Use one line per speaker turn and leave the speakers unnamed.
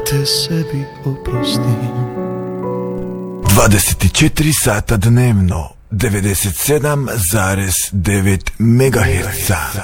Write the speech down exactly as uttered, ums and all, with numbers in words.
te sebi oprostim.
dvadeset četiri sata dnevno, devedeset sedam zarez devet megaherca.